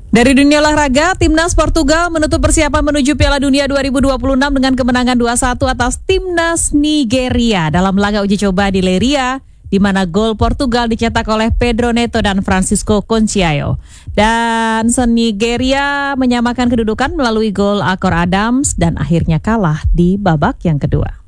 Dari dunia olahraga, Timnas Portugal menutup persiapan menuju Piala Dunia 2026 dengan kemenangan 2-1 atas Timnas Nigeria dalam laga uji coba di Leiria, di mana gol Portugal dicetak oleh Pedro Neto dan Francisco Conceição. Dan Nigeria menyamakan kedudukan melalui gol Akor Adams dan akhirnya kalah di babak yang kedua.